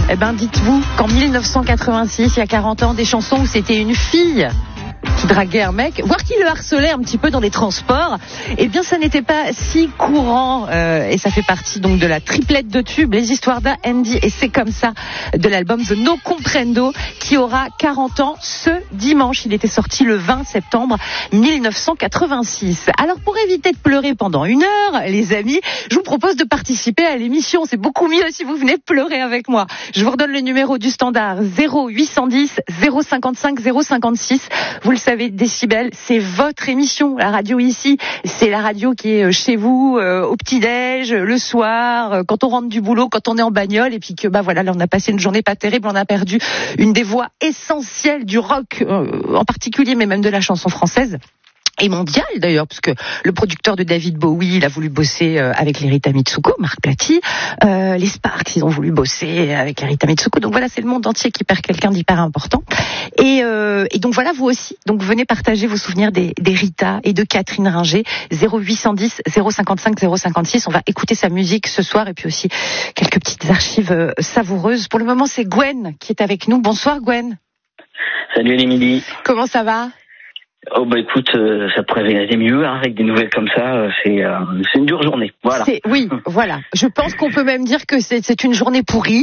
Eh ben, dites-vous qu'en 1986, il y a 40 ans, des chansons où c'était une fille qui draguait un mec, voire qui le harcelait un petit peu dans des transports, eh bien ça n'était pas si courant et ça fait partie donc de la triplette de tubes, les histoires d'Andy et c'est comme ça de l'album The No Comprendo qui aura 40 ans ce dimanche. Il était sorti le 20 septembre 1986. Alors pour éviter de pleurer pendant une heure, les amis, je vous propose de participer à l'émission. C'est beaucoup mieux si vous venez pleurer avec moi. Je vous redonne le numéro du standard 0810 055 056. Vous le savez, Décibel, c'est votre émission. La radio ici, c'est la radio qui est chez vous, au petit-déj, le soir, quand on rentre du boulot, quand on est en bagnole, et puis que, voilà, là, on a passé une journée pas terrible, on a perdu une des voix essentielles du rock, en particulier, mais même de la chanson française. Et mondial d'ailleurs, parce que le producteur de David Bowie, il a voulu bosser avec les Rita Mitsuko, Marc Platy. Les Sparks, ils ont voulu bosser avec les Rita Mitsuko. Donc voilà, c'est le monde entier qui perd quelqu'un d'hyper important. Et donc voilà, vous aussi. Donc venez partager vos souvenirs des Rita et de Catherine Ringer. 0810 055 056. On va écouter sa musique ce soir et puis aussi quelques petites archives savoureuses. Pour le moment, c'est Gwen qui est avec nous. Bonsoir Gwen. Salut Émilie. Comment ça va ? Oh écoute, ça pourrait aller mieux avec des nouvelles comme ça. C'est une dure journée. Voilà. Oui, voilà. Je pense qu'on peut même dire que c'est une journée pourrie.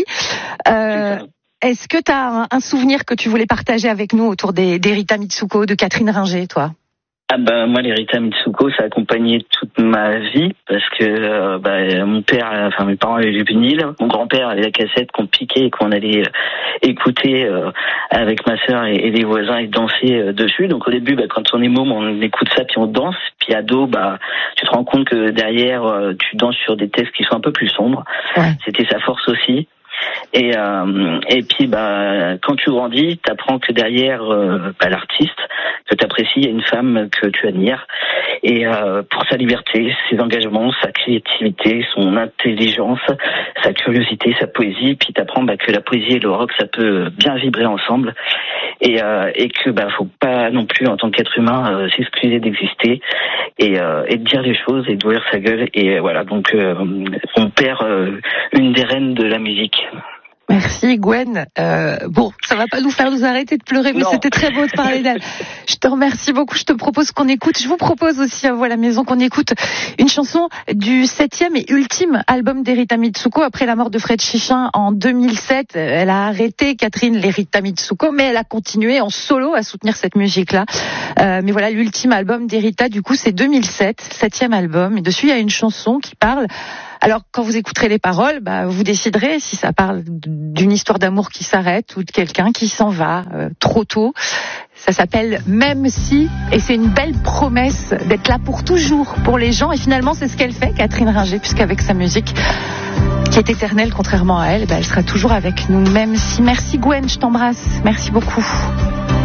Est-ce que tu as un souvenir que tu voulais partager avec nous autour des Rita Mitsuko, de Catherine Ringer, toi ? Moi les Rita Mitsuko, ça a accompagné toute ma vie parce que mon père, mes parents avaient le vinyle, mon grand-père avait la cassette qu'on piquait et qu'on allait écouter avec ma sœur et les voisins et danser dessus. Donc au début, quand on est môme, on écoute ça puis on danse. Puis ado, tu te rends compte que derrière, tu danses sur des textes qui sont un peu plus sombres. Ouais. C'était sa force aussi. Et puis quand tu grandis, t'apprends que derrière l'artiste que t'apprécies, il y a une femme que tu admires et pour sa liberté, ses engagements, sa créativité, son intelligence, sa curiosité, sa poésie. Puis t'apprends que la poésie et le rock ça peut bien vibrer ensemble et que faut pas non plus en tant qu'être humain s'excuser d'exister et de dire les choses et d'ouvrir sa gueule et voilà donc on perd une des reines de la musique. Merci Gwen. Ça va pas nous faire nous arrêter de pleurer, mais c'était très beau de parler d'elle. Je te remercie beaucoup. Je vous propose aussi à vous à la maison qu'on écoute une chanson du 7e et ultime album des Rita Mitsuko après la mort de Fred Chichin en 2007. Elle a arrêté Catherine les Rita Mitsuko, mais elle a continué en solo à soutenir cette musique-là. Mais voilà, l'ultime album des Rita, du coup, c'est 2007, 7e album. Et dessus, il y a une chanson qui parle. Alors, quand vous écouterez les paroles, vous déciderez si ça parle d'une histoire d'amour qui s'arrête ou de quelqu'un qui s'en va trop tôt. Ça s'appelle Même si, et c'est une belle promesse d'être là pour toujours pour les gens. Et finalement, c'est ce qu'elle fait, Catherine Ringer, puisqu'avec sa musique, qui est éternelle contrairement à elle, elle sera toujours avec nous. Même si. Merci Gwen, je t'embrasse. Merci beaucoup.